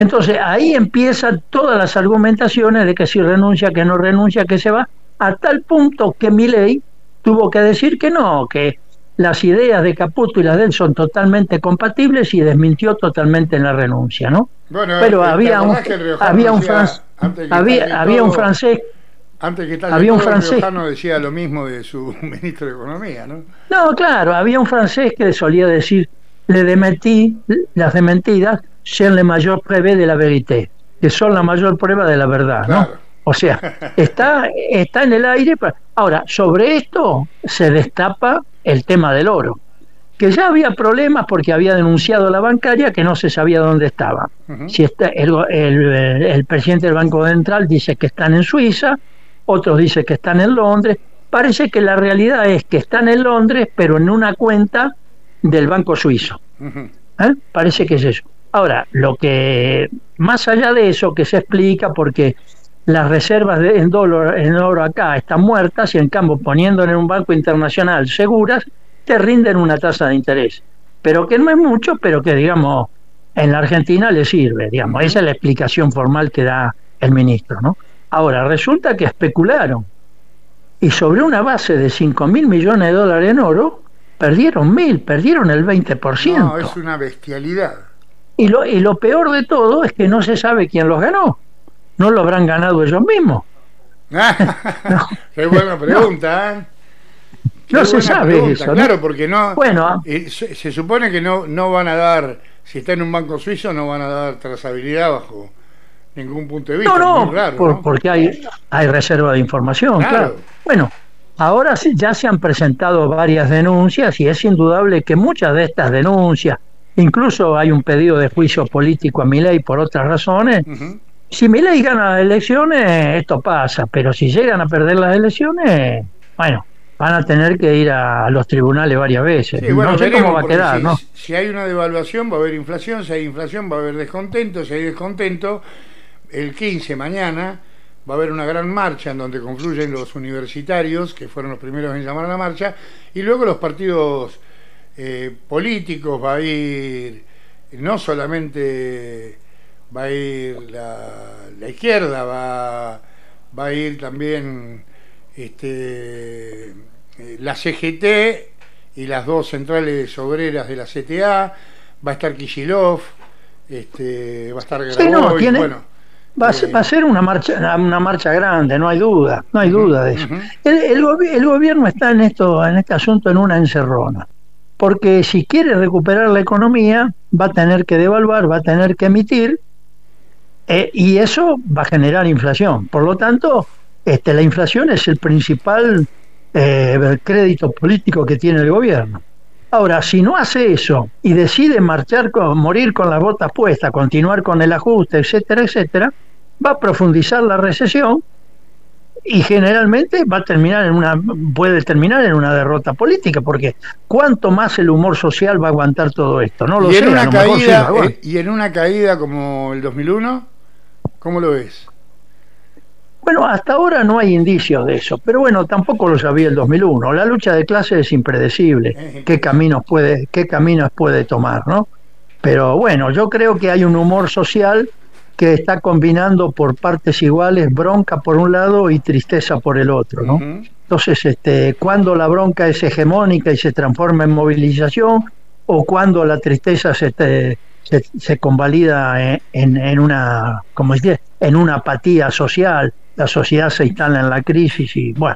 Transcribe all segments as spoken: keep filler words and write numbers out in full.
Entonces ahí empiezan todas las argumentaciones de que si renuncia, que no renuncia, que se va, a tal punto que Milei tuvo que decir que no, que las ideas de Caputo y las de él son totalmente compatibles y desmintió totalmente en la renuncia, ¿no? Bueno, pero eh, había un, había un, fran, había, había un francés Antes que tal había un todo, francés, el Riojano decía lo mismo de su ministro de Economía, ¿no? No, claro, había un francés que solía decir, le demetí, las dementidas, son la mayor prueba de la vérité, que son la mayor prueba de la verdad, ¿no? Claro. O sea, está, está en el aire. Ahora, sobre esto se destapa el tema del oro, que ya había problemas porque había denunciado a la bancaria que no se sabía dónde estaba. Uh-huh. Si está, el, el, el presidente del Banco Central dice que están en Suiza, otros dicen que están en Londres. Parece que la realidad es que están en Londres, pero en una cuenta del Banco Suizo. Uh-huh. ¿Eh? Parece que es eso. Ahora, lo que, más allá de eso, que se explica porque las reservas de, en dólar, en oro acá están muertas y en cambio poniéndolo en un banco internacional seguras, te rinden una tasa de interés. Pero que no es mucho, pero que, digamos, en la Argentina le sirve, digamos. Uh-huh. Esa es la explicación formal que da el ministro, ¿no? Ahora, resulta que especularon. Y sobre una base de cinco mil millones de dólares en oro, perdieron mil, perdieron el veinte por ciento. No, es una bestialidad. Y lo, y lo peor de todo es que no se sabe quién los ganó. ¿No lo habrán ganado ellos mismos? No. Qué buena pregunta, ¿eh? Qué no se sabe pregunta. Eso. Claro, porque no. Bueno, eh, se, se supone que no, no van a dar, si está en un banco suizo, no van a dar trazabilidad bajo ningún punto de vista. No, no, muy raro, por, ¿no? porque hay, hay reserva de información, claro. claro. Bueno, ahora sí, ya se han presentado varias denuncias y es indudable que muchas de estas denuncias, incluso hay un pedido de juicio político a Milei por otras razones. Uh-huh. Si Milei gana las elecciones, esto pasa, pero si llegan a perder las elecciones, bueno, van a tener que ir a los tribunales varias veces. Sí, bueno, no sé veremos, cómo va a quedar, si, ¿no? Si hay una devaluación, va a haber inflación, si hay inflación, va a haber descontento, si hay descontento, el quince, mañana, va a haber una gran marcha en donde confluyen los universitarios, que fueron los primeros en llamar a la marcha, y luego los partidos eh, políticos, va a ir, no solamente va a ir la, la izquierda, va, va a ir también este, la C G T y las dos centrales obreras de la C T A, va a estar Kicillof, este, va a estar Grabois, sí, no, tiene... bueno... Va a, ser, va a ser una marcha una marcha grande, no hay duda, no hay uh-huh, duda de eso. Uh-huh. El, el, el gobierno está en esto en este asunto en una encerrona, porque si quiere recuperar la economía va a tener que devaluar, va a tener que emitir, eh, y eso va a generar inflación. Por lo tanto, este, la inflación es el principal eh, el crédito político que tiene el gobierno. Ahora, si no hace eso y decide marchar con, morir con las botas puestas, continuar con el ajuste, etcétera, etcétera, va a profundizar la recesión y generalmente va a terminar en una, puede terminar en una derrota política, porque cuánto más el humor social va a aguantar todo esto, no lo y sé. En una a lo caída, mejor sí, eh, y en una caída como el dos mil uno, ¿cómo lo ves? Bueno, hasta ahora no hay indicios de eso, pero bueno, tampoco lo sabía el dos mil uno. La lucha de clases es impredecible, qué caminos puede, qué caminos puede tomar, ¿no? Pero bueno, yo creo que hay un humor social que está combinando por partes iguales bronca por un lado y tristeza por el otro, ¿no? Uh-huh. Entonces, este, cuando la bronca es hegemónica y se transforma en movilización, o cuando la tristeza se te, se, se convalida en, en, en una, como dice, en una apatía social. La sociedad se instala en la crisis y bueno,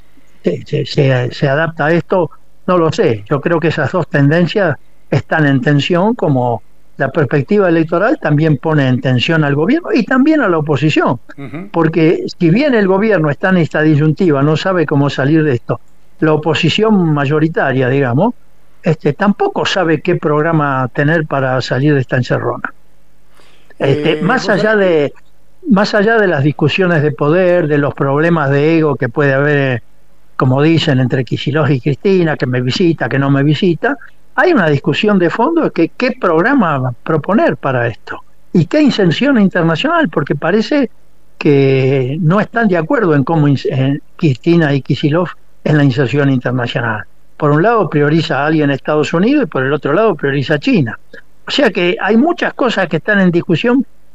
se, se, se adapta a esto, no lo sé. Yo creo que esas dos tendencias están en tensión, como la perspectiva electoral también pone en tensión al gobierno y también a la oposición, uh-huh. porque si bien el gobierno está en esta disyuntiva, no sabe cómo salir de esto, la oposición mayoritaria, digamos, este, tampoco sabe qué programa tener para salir de esta encerrona. Este, eh, más allá de más allá de las discusiones de poder, de los problemas de ego que puede haber, como dicen, entre Kicillof y Cristina, que me visita, que no me visita, hay una discusión de fondo de que qué programa proponer para esto y qué inserción internacional, porque parece que no están de acuerdo en cómo en Cristina y Kicillof en la inserción internacional. Por un lado prioriza a alguien en Estados Unidos y por el otro lado prioriza a China. O sea que hay muchas cosas que están en discusión